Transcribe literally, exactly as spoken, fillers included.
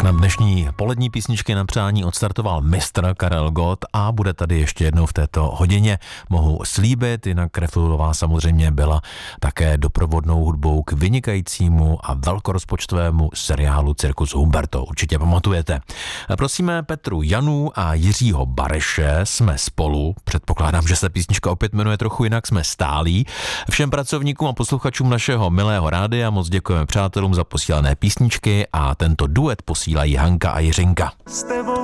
Programem dnešní polední písničky na přání odstartoval mistr Karel Gott a bude tady ještě jednou v této hodině. Mohu slíbit, jinak Refluová samozřejmě byla také doprovodnou hudbou k vynikajícímu a velkorozpočtovému seriálu Cirkus Humberto. Určitě pamatujete. Prosíme Petru Janu a Jiřího Bareše, jsme spolu. Předpokládám, že se písnička opět jmenuje trochu jinak, jsme stálí. Všem pracovníkům a posluchačům našeho milého rádia moc děkujeme přátelům za posílané písničky a tento duet posílají Hanka a Jiřinka.